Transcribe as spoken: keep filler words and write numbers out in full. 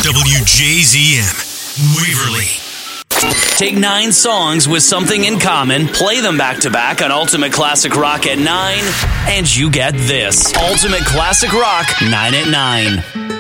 W J Z M, Waverly. Take nine songs with something in common, play them back to back on Ultimate Classic Rock at nine, and you get this. Ultimate Classic Rock, nine at nine.